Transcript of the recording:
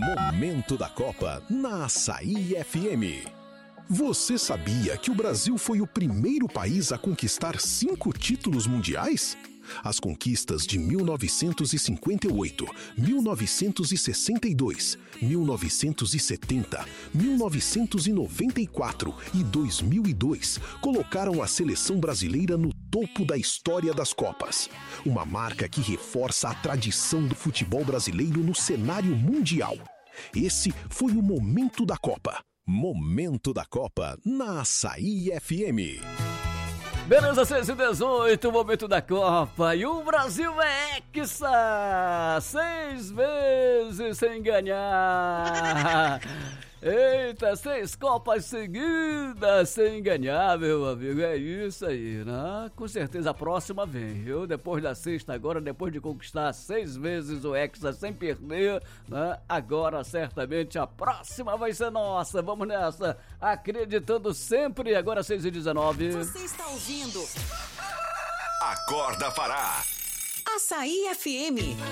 Momento da Copa na Açaí FM. Você sabia que o Brasil foi o primeiro país a conquistar 5 títulos mundiais? As conquistas de 1958, 1962, 1970, 1994 e 2002 colocaram a seleção brasileira no topo da história das Copas. Uma marca que reforça a tradição do futebol brasileiro no cenário mundial. Esse foi o Momento da Copa. Momento da Copa na Açaí FM. Beleza, 6h18, Momento da Copa. E o Brasil é hexa! 6 vezes sem ganhar. Eita, 6 Copas seguidas sem ganhar, meu amigo. É isso aí, né? Com certeza a próxima vem, viu? Depois da sexta agora, depois de conquistar 6 vezes o hexa sem perder, né? Agora certamente a próxima vai ser nossa. Vamos nessa, acreditando sempre. Agora 6h19. Você está ouvindo Acorda Pará. Açaí FM.